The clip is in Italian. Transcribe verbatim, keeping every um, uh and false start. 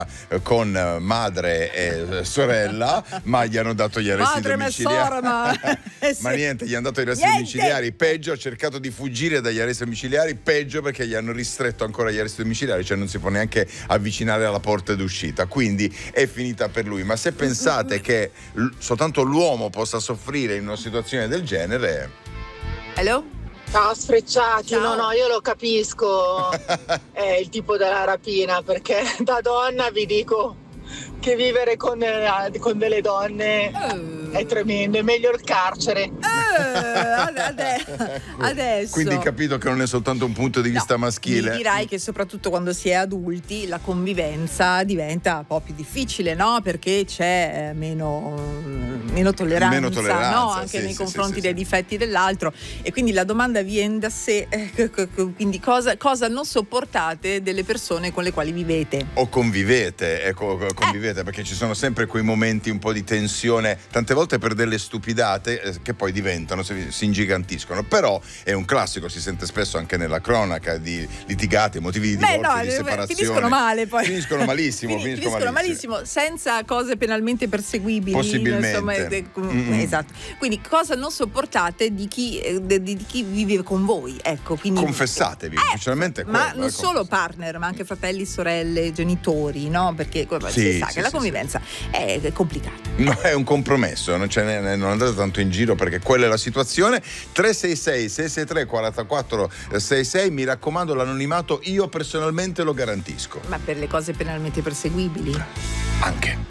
con madre e sorella, ma gli hanno dato gli arresti Madre domiciliari. Ma... ma niente, gli hanno dato gli arresti Niente. domiciliari. Peggio, ha cercato di fuggire dagli arresti domiciliari. Peggio, perché gli hanno ristretto ancora gli arresti domiciliari, cioè non si può neanche avvicinare alla porta d'uscita. Quindi è finita per lui. Ma se pensate che l- soltanto l'uomo possa soffrire in una situazione del genere. Hello? Ciao sfrecciati, Ciao. no no io lo capisco, è il tipo della rapina, perché da donna vi dico che vivere con, eh, con delle donne Uh. è tremendo, è meglio il carcere. Uh, ade- adesso. Quindi capito che non è soltanto un punto di vista No, maschile. mi dirai che soprattutto quando si è adulti la convivenza diventa un po' più difficile, no? Perché c'è eh, meno, meno tolleranza, Meno tolleranza, no? Anche sì, nei sì, confronti sì, dei sì. difetti dell'altro. E quindi la domanda viene da sé, eh, quindi cosa, cosa non sopportate delle persone con le quali vivete? O convivete, ecco, convivete, perché ci sono sempre quei momenti un po' di tensione, tante volte per delle stupidate eh, che poi diventano, si, si ingigantiscono. Però è un classico, si sente spesso anche nella cronaca di litigati, motivi di Beh, divorzio, no, di eh, separazione. finiscono male poi. Finiscono malissimo, Fini- finiscono, finiscono malissimo. malissimo, senza cose penalmente perseguibili. Possibilmente. Insomma, eh, Mm-mm. esatto. Quindi cosa non sopportate di chi, eh, di, di chi vive con voi? Ecco, quindi Confessatevi, ufficialmente è ma quello, non eh, solo partner, ma anche fratelli, sorelle, genitori, no? Perché Sì, si sa sì, che la sì, convivenza è è complicata. No, è un compromesso, non, ce n'è, non andate tanto in giro, perché quella è la situazione. Tre sei sei sei sei tre quattro quattro sei sei, mi raccomando, l'anonimato io personalmente lo garantisco. Ma per le cose penalmente perseguibili? Anche.